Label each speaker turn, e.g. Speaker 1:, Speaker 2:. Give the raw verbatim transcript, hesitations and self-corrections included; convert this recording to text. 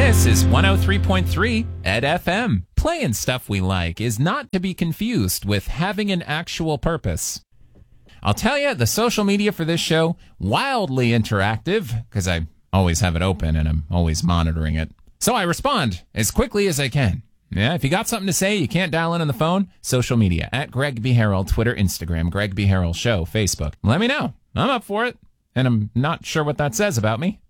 Speaker 1: This is one oh three point three Ed F M. Playing stuff we like is not to be confused with having an actual purpose. I'll tell you, the social media for this show, wildly interactive, because I always have it open and I'm always monitoring it. So I respond as quickly as I can. Yeah, if you got something to say, you can't dial in on the phone, social media, at Greg B. Harrell, Twitter, Instagram, Greg B. Harrell Show, Facebook. Let me know. I'm up for it. And I'm not sure what that says about me.